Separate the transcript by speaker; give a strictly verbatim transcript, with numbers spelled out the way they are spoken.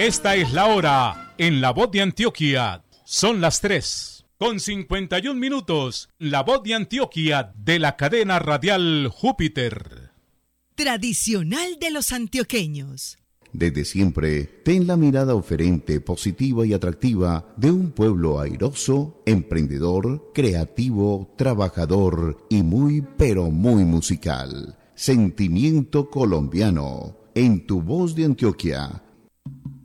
Speaker 1: Esta es la hora en La Voz de Antioquia. Son las tres con cincuenta y un minutos. La Voz de Antioquia de la cadena radial Júpiter.
Speaker 2: Tradicional de los antioqueños.
Speaker 3: Desde siempre, ten la mirada oferente, positiva y atractiva de un pueblo airoso, emprendedor, creativo, trabajador y muy, pero muy musical. Sentimiento colombiano. En Tu Voz de Antioquia.